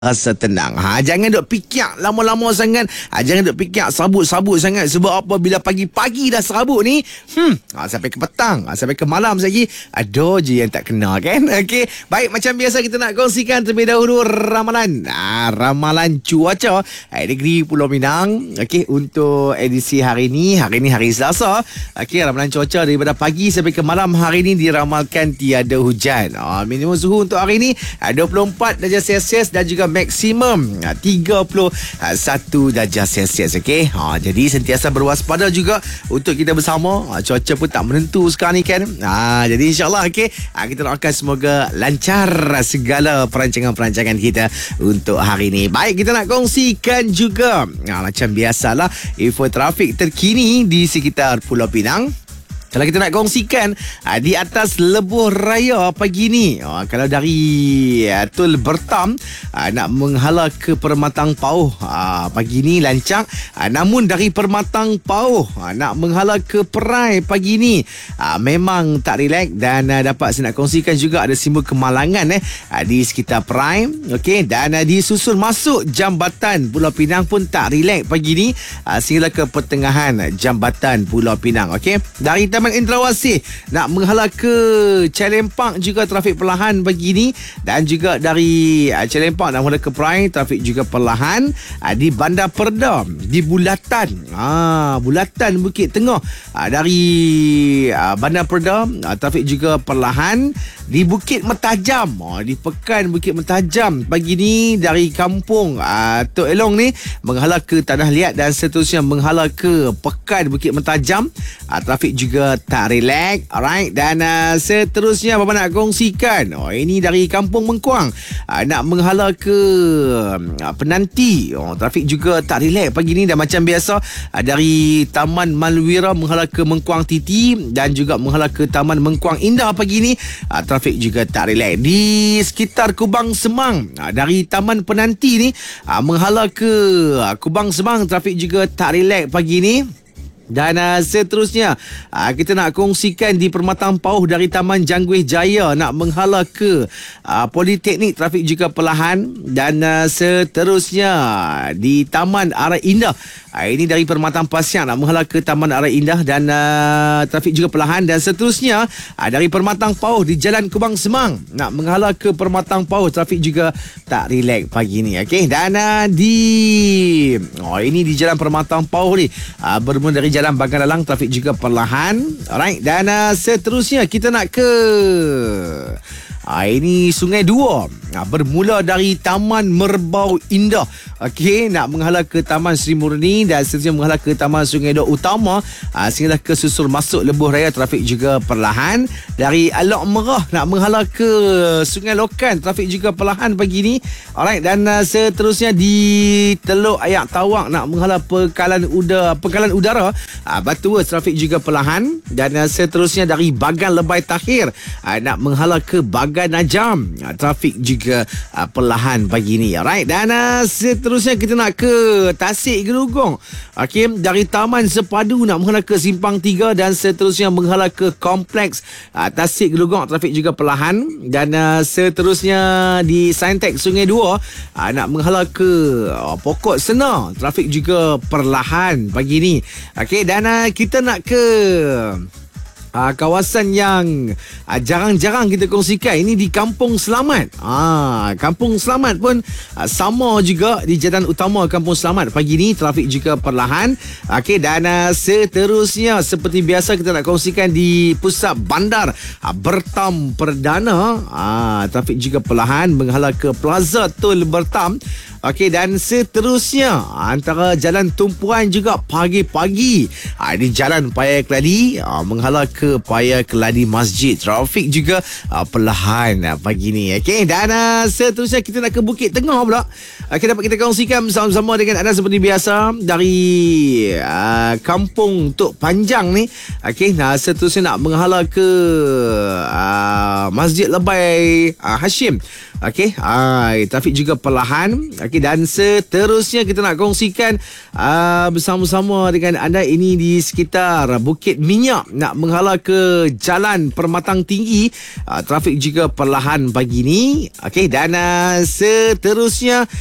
rasa tenang. Jangan duk fikir lama-lama sangat. Jangan duk fikir sabut-sabut sangat. Sebab apa, bila pagi-pagi dah serabut ni, sampai ke petang, sampai ke malam lagi, ada je yang tak kena kan. Okey, baik, macam biasa kita nak kongsikan terlebih dahulu ramalan. Ramalan cuaca negeri Pulau Pinang. Okey, untuk edisi hari ni hari Selasa. Okey, ramalan cuaca daripada pagi sampai ke malam hari ni diramalkan tiada hujan. Minimum suhu untuk hari ni 24 darjah Celsius dan juga maksimum 31 darjah Celsius. Okey. Jadi sentiasa berwaspada juga untuk kita bersama. Cuaca pun tak menentu sekarang ni kan. Jadi insya-Allah okey. Kita doakan semoga lancar segala perancangan-perancangan kita untuk hari ni. Baik, kita nak kongsikan juga macam biasalah info trafik terkini di sekitar Pulau Pinang. Kalau kita nak kongsikan di atas Lebuh Raya pagi ni, kalau dari Tol Bertam nak menghala ke Permatang Pauh pagi ni lancar. Namun dari Permatang Pauh nak menghala ke Perai pagi ni memang tak relax. Dan dapat saya nak kongsikan juga ada simbol kemalangan di sekitar Perai. Okey, dan disusul masuk Jambatan Pulau Pinang pun tak relax pagi ni sehingga ke pertengahan Jambatan Pulau Pinang. Okey, dari Taman Indrawasih nak menghala ke Calempang juga trafik perlahan pagi ni. Dan juga dari Calempang nak menghala ke Perai, trafik juga perlahan. Di Bandar Perda, di Bulatan Bulatan Bukit Tengah, dari Bandar Perda trafik juga perlahan. Di Bukit Mentajam, di Pekan Bukit Mentajam pagi ni dari kampung Tok Elong ni menghala ke Tanah Liat dan seterusnya menghala ke Pekan Bukit Mentajam, trafik juga tak relax. Alright, dan seterusnya apa nak kongsikan, ini dari Kampung Mengkuang nak menghala ke Penanti, trafik juga tak relax pagi ni. Dan macam biasa dari Taman Malwira menghala ke Mengkuang Titi dan juga menghala ke Taman Mengkuang Indah pagi ni, trafik juga tak relax. Di sekitar Kubang Semang, dari Taman Penanti ni menghala ke Kubang Semang, trafik juga tak relax pagi ni. Dan seterusnya kita nak kongsikan di Permatang Pauh dari Taman Jangguih Jaya nak menghala ke Politeknik, trafik juga perlahan. Dan seterusnya di Taman Arai Indah, ini dari Permatang Pasiang nak menghala ke Taman Arai Indah dan trafik juga perlahan. Dan seterusnya dari Permatang Pauh di Jalan Kubang Semang nak menghala ke Permatang Pauh, trafik juga tak relax pagi ni. Okey, dan ini di Jalan Permatang Pauh ni bermula dari Jalan Bagan Dalang, trafik juga perlahan. Alright, dan seterusnya kita nak ke ini Sungai Dua, bermula dari Taman Merbau Indah. Okey, nak menghala ke Taman Sri Murni dan seterusnya menghala ke Taman Sungai Dua Utama sehingga ke susul masuk Lebuh Raya, trafik juga perlahan. Dari Alok Merah nak menghala ke Sungai Lokan, trafik juga perlahan pagi ni. Alright, dan seterusnya di Teluk Ayak Tawak nak menghala Pekalan Udara Batu, trafik juga perlahan. Dan seterusnya dari Bagan Lebai Tahir nak menghala ke Bagan Najam, trafik juga perlahan pagi ni. Alright, dan seterusnya kita nak ke Tasik Gelugong. Okey, dari Taman Sepadu nak menghala ke Simpang 3 dan seterusnya menghala ke Kompleks Tasik Gelugong, trafik juga perlahan. Dan seterusnya di Saintek Sungai Dua nak menghala ke Pokok Sena, trafik juga perlahan pagi ni. Okey, dan kita nak ke kawasan yang jarang-jarang kita kongsikan, ini di Kampung Selamat. Kampung Selamat pun sama juga di jalan utama Kampung Selamat pagi ni, trafik juga perlahan. Okey, dan seterusnya seperti biasa kita nak kongsikan di pusat bandar Bertam Perdana, trafik juga perlahan menghala ke Plaza Tol Bertam. Okey, dan seterusnya antara Jalan Tumpuan juga pagi-pagi di Jalan Paya Keladi menghala ke Paya Keladi Masjid, trafik juga perlahan pagi ni. Okey, dan seterusnya kita nak ke Bukit Tengah pula. Okey, dapat kita kongsikan bersama-sama dengan anda seperti biasa dari Kampung Tok Panjang ni. Okey, seterusnya nak menghala ke Masjid Lebai Hashim Okey, trafik juga perlahan. Okey, dan seterusnya kita nak kongsikan bersama-sama dengan anda ini di sekitar Bukit Minyak nak menghala ke Jalan Permatang Tinggi. Trafik juga perlahan pagi ni. Okey, dan seterusnya